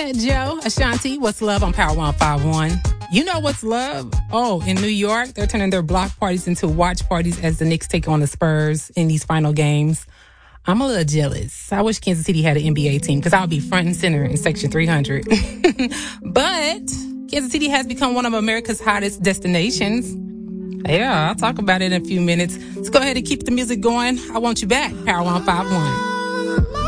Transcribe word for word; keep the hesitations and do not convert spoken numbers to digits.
Fat Joe, Ashanti, what's love on Power one five one? You know what's love? Oh, in New York, they're turning their block parties into watch parties as the Knicks take on the Spurs in these final games. I'm a little jealous. I wish Kansas City had an N B A team because I would be front and center in Section three hundred. But Kansas City has become one of America's hottest destinations. Yeah, I'll talk about it in a few minutes. Let's go ahead and keep the music going. I want you back, Power one five one.